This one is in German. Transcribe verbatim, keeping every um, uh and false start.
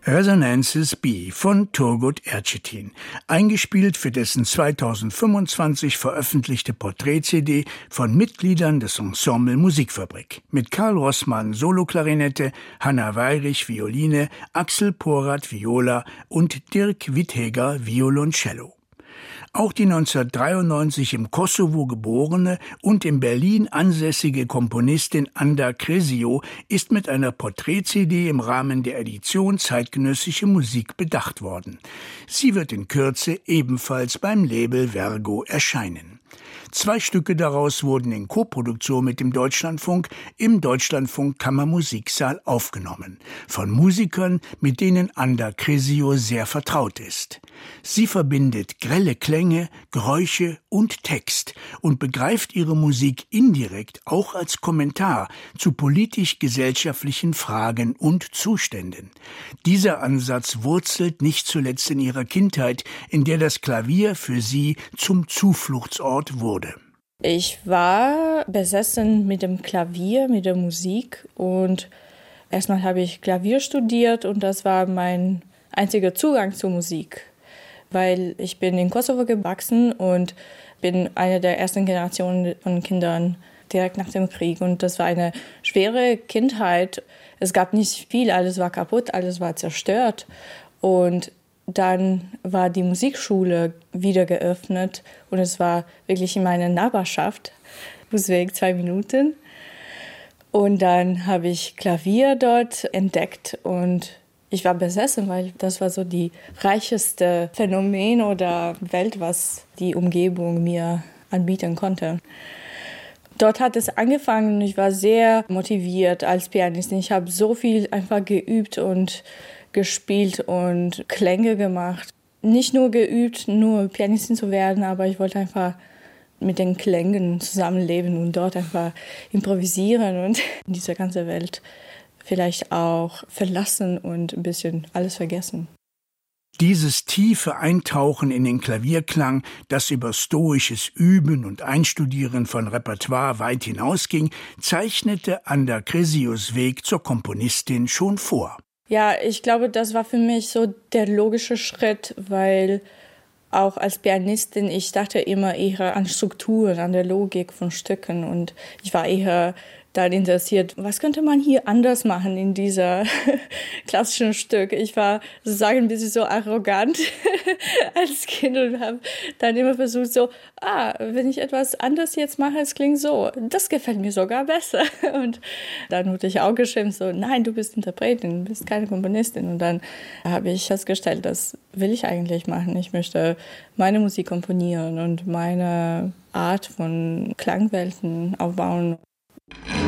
Resonances B von Turgut Erçetin, eingespielt für dessen zweitausendfünfundzwanzig veröffentlichte Porträt-C D von Mitgliedern des Ensemble Musikfabrik mit Karl Rossmann Soloklarinette, Hanna Weyrich Violine, Axel Porath Viola und Dirk Witthäger Violoncello. Auch die neunzehnhundertdreiundneunzig im Kosovo geborene und in Berlin ansässige Komponistin Anda Kresio ist mit einer Porträt-C D im Rahmen der Edition Zeitgenössische Musik bedacht worden. Sie wird in Kürze ebenfalls beim Label Vergo erscheinen. Zwei Stücke daraus wurden in Koproduktion mit dem Deutschlandfunk im Deutschlandfunk Kammermusiksaal aufgenommen, von Musikern, mit denen Anda Kresio sehr vertraut ist. Sie verbindet grelle Klänge, Geräusche und Text und begreift ihre Musik indirekt auch als Kommentar zu politisch-gesellschaftlichen Fragen und Zuständen. Dieser Ansatz wurzelt nicht zuletzt in ihrer Kindheit, in der das Klavier für sie zum Zufluchtsort wurde. Ich war besessen mit dem Klavier, mit der Musik, und erstmal habe ich Klavier studiert und das war mein einziger Zugang zur Musik, weil ich bin in Kosovo gewachsen und bin eine der ersten Generationen von Kindern direkt nach dem Krieg, und das war eine schwere Kindheit. Es gab nicht viel, alles war kaputt, alles war zerstört, und dann war die Musikschule wieder geöffnet und es war wirklich in meiner Nachbarschaft, Fußweg zwei Minuten. Und dann habe ich Klavier dort entdeckt und ich war besessen, weil das war so die reicheste Phänomen oder Welt, was die Umgebung mir anbieten konnte. Dort hat es angefangen und ich war sehr motiviert als Pianistin. Ich habe so viel einfach geübt und gespielt und Klänge gemacht. Nicht nur geübt, nur Pianistin zu werden, aber ich wollte einfach mit den Klängen zusammenleben und dort einfach improvisieren und diese ganze Welt vielleicht auch verlassen und ein bisschen alles vergessen. Dieses tiefe Eintauchen in den Klavierklang, das über stoisches Üben und Einstudieren von Repertoire weit hinausging, zeichnete Anda Kresios Weg zur Komponistin schon vor. Ja, ich glaube, das war für mich so der logische Schritt, weil auch als Pianistin, ich dachte immer eher an Strukturen, an der Logik von Stücken, und ich war eher dann interessiert, was könnte man hier anders machen in dieser klassischen Stück. Ich war sozusagen ein bisschen so arrogant als Kind und habe dann immer versucht so, ah, wenn ich etwas anders jetzt mache, es klingt so, das gefällt mir sogar besser. Und dann wurde ich auch geschimpft, so, nein, du bist Interpretin, du bist keine Komponistin. Und dann habe ich festgestellt, das will ich eigentlich machen. Ich möchte meine Musik komponieren und meine Art von Klangwelten aufbauen.